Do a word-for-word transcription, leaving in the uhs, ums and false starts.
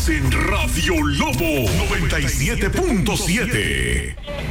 Estás en Radio Lobo noventa y siete punto siete.